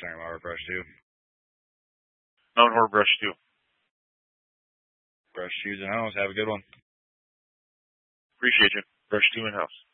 talking about, or brush two? Mountain Horde Brush 2. Brush two's in house. Have a good one. Appreciate you. Brush 2 in house.